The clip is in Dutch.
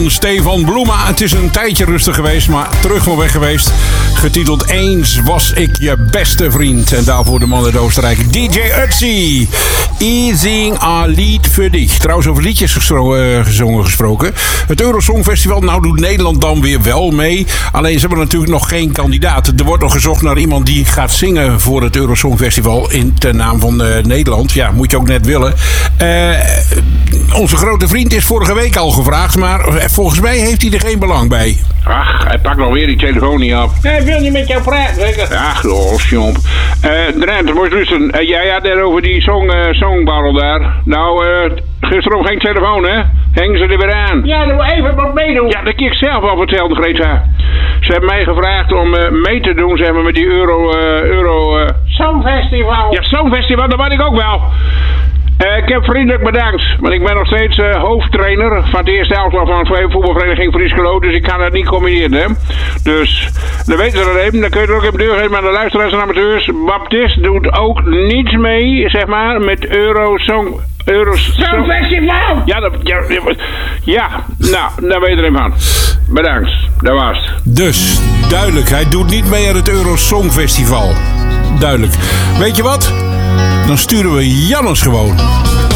van Stefan Bloema. Het is een tijdje rustig geweest, maar terug van weg geweest. Getiteld Eens was ik je beste vriend. En daarvoor de man uit Oostenrijk, DJ Ötzi. Easing a lied voor dich. Trouwens, over liedjes gezongen gesproken. Het Eurosongfestival, nou doet Nederland dan weer wel mee. Alleen ze hebben natuurlijk nog geen kandidaat. Er wordt nog gezocht naar iemand die gaat zingen voor het Eurosongfestival in ten naam van Nederland. Ja, moet je ook net willen. Onze grote vriend is vorige week al gevraagd, maar volgens mij heeft hij er geen belang bij. Ach, hij pakt nog weer die telefoon niet op. Hij wil niet met jou praten, zeker? Ach, Sjomp. Drent, moet je luisteren. Jij had net over die songbarrel daar. Nou, gisteren geen telefoon, hè? Heng ze er weer aan. Ja, dan moet even wat meedoen. Ja, dat kan ik zelf al vertellen, Greta. Ze hebben mij gevraagd om mee te doen, zeg maar, met die Euro... Songfestival. Ja, Songfestival, dat weet ik ook wel. Ik heb vriendelijk bedankt, want ik ben nog steeds hoofdtrainer van het eerste elftal van de voetbalvereniging Frieselo, dus ik kan dat niet combineren. Hè? Dus, dan weten ze dat even, dan kun je er ook even deur geven aan de luisteraars en amateurs. Baptist doet ook niets mee, zeg maar, met Songfestival. Ja, nou, daar weet je er even van. Bedankt, dat was het. Dus, duidelijk, hij doet niet mee aan het Eurosongfestival. Duidelijk. Weet je wat? Dan sturen we Jannes gewoon.